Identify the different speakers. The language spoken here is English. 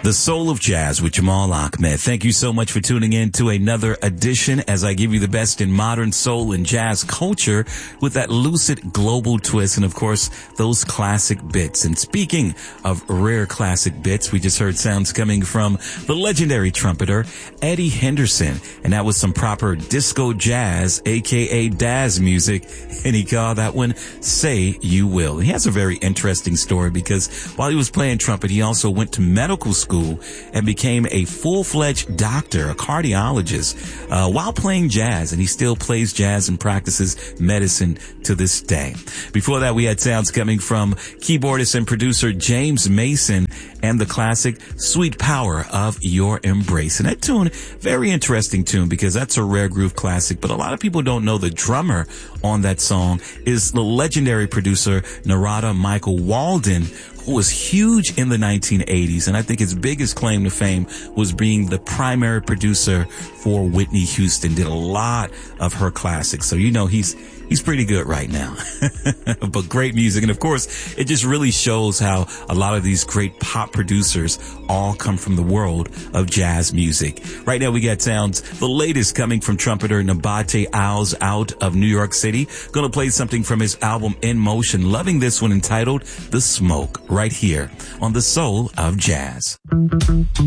Speaker 1: The Soul of Jazz with Jamal Ahmed. Thank you so much for tuning in to another edition as I give you the best in modern soul and jazz culture with that lucid global twist and, of course, those classic bits. And speaking of rare classic bits, we just heard sounds coming from the legendary trumpeter Eddie Henderson. And that was some proper disco jazz, aka Daz music. And he called that one Say You Will. He has a very interesting story because while he was playing trumpet, he also went to medical school and became a full-fledged doctor, a cardiologist, while playing jazz. And he still plays jazz and practices medicine to this day. Before that, we had sounds coming from keyboardist and producer James Mason and the classic Sweet Power of Your Embrace. And that tune, very interesting tune because that's a rare groove classic, but a lot of people don't know the drummer on that song is the legendary producer Narada Michael Walden, who was huge in the 1980s. And I think his biggest claim to fame was being the primary producer for Whitney Houston, did a lot of her classics. So, you know, he's pretty good right now, but great music. And of course, it just really shows how a lot of these great pop producers all come from the world of jazz music. Right now we got sounds, the latest coming from trumpeter Nabate Owls out of New York City. Gonna play something from his album In Motion. Loving this one entitled The Smoke right here on The Soul of Jazz.